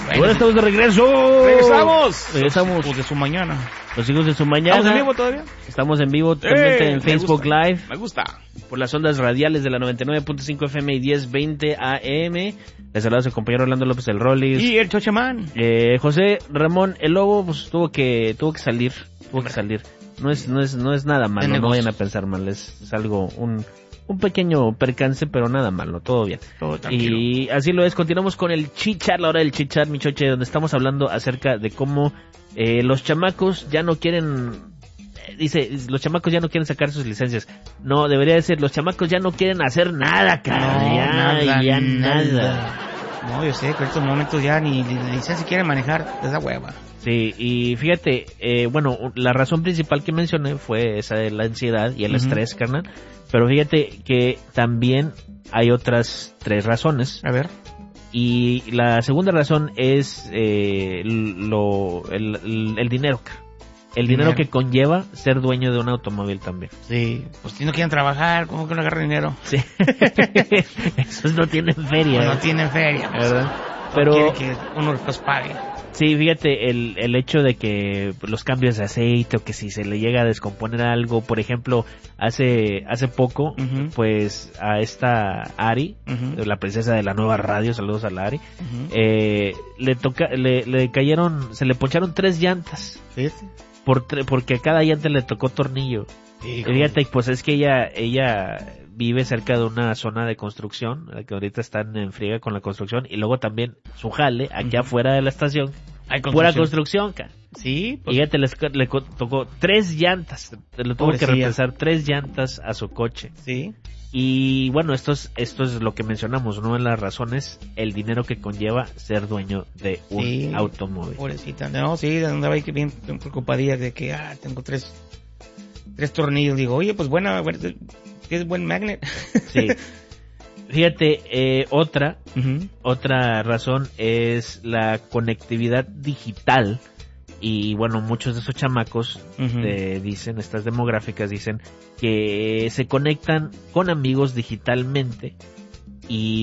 Bueno, estamos de regreso. Regresamos. Los de su mañana. Los hijos de su mañana. ¿Estamos en vivo todavía? Estamos en vivo totalmente en Facebook Live. Me gusta. Por las ondas radiales de la 99.5 FM y 1020 AM. Les saluda a su compañero Orlando López del Rollis. Y el Chochemán. José Ramón, el Lobo, pues tuvo que salir. No es nada malo, no vayan a pensar mal. Es algo, un pequeño percance, pero nada malo, todo bien. Todo tranquilo. Y así lo es, continuamos con el chichat, la hora del chichat, mi choche, donde estamos hablando acerca de cómo los chamacos ya no quieren, los chamacos ya no quieren sacar sus licencias. No, debería decir, los chamacos ya no quieren hacer nada, cara. No, nada. No, yo sé que en estos momentos ya ni licencia quieren manejar, es la hueva. Sí, y fíjate, bueno, la razón principal que mencioné fue esa de la ansiedad y el estrés, carnal. Pero fíjate que también hay otras 3 razones. A ver. Y la segunda razón es el dinero. El dinero que conlleva ser dueño de un automóvil también. Sí, pues si no quieren trabajar, ¿cómo que no agarran dinero? Sí. Esos no tienen feria. No tienen feria, pues, ¿verdad? Pero quiere que uno los pague. Sí, fíjate, el hecho de que los cambios de aceite o que si se le llega a descomponer algo, por ejemplo, hace poco, pues a esta Ari, la princesa de la nueva radio, saludos a la Ari, le cayeron, se le poncharon 3 llantas. ¿Sí? Porque a cada llanta le tocó tornillo. Y fíjate, pues es que ella vive cerca de una zona de construcción, que ahorita están en friega con la construcción, y luego también su jale, aquí afuera de la estación, pura construcción, cara. Sí, pues. Y ella le tocó 3 llantas, le tuvo que reemplazar 3 llantas a su coche. Sí. Y bueno, esto es lo que mencionamos, una de las razones, el dinero que conlleva ser dueño de un automóvil. Pobrecita, no, sí, andaba ahí bien preocupadilla de que, tengo 3 tornillos, digo, oye, pues es buen magnet. Sí. Fíjate, otra razón es la conectividad digital. Y bueno, muchos de esos chamacos dicen, estas demográficas dicen que se conectan con amigos digitalmente y